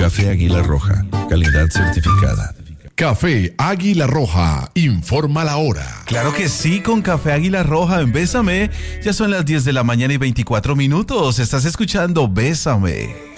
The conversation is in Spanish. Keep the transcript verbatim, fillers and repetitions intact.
Café Águila Roja, calidad certificada. Café Águila Roja, informa la hora. Claro que sí, con Café Águila Roja en Bésame. Ya son las diez de la mañana y veinticuatro minutos. Estás escuchando Bésame.